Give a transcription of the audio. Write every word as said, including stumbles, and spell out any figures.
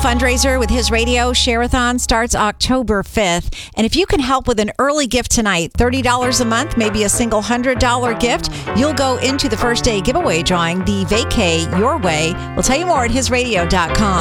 Fundraiser with His Radio Share-a-thon starts October fifth. And if you can help with an early gift tonight, thirty dollars a month, maybe a single one hundred dollars gift, you'll go into the first day giveaway drawing the Vacay Your Way. We'll tell you more at his radio dot com.